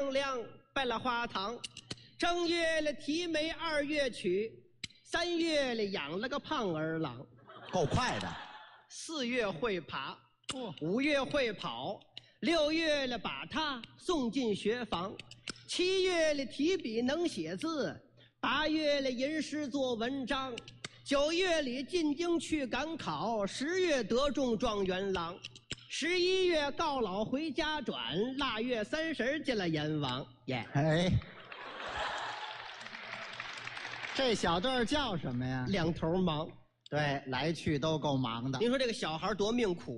张良拜了花堂。正月里提媒，2月娶，3月里养了个胖儿郎。 够快的。 4月会爬，5月会跑，6月里把他送进学房，7月里提笔能写字，8月里吟诗做文章，9月里进京去赶考，10月得中状元郎，11月告老回家转，腊月30进了阎王。耶！ 哎，这小段叫什么呀？ 2头忙。 对，来去都够忙的。 您说这个小孩多命苦